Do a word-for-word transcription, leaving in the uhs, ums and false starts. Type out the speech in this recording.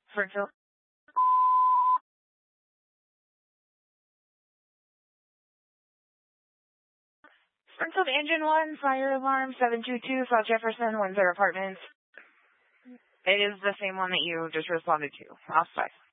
Springfield. Springfield Engine one, fire alarm seven two two, South Jefferson, Windsor Apartments. It is the same one that you just responded to. Off five.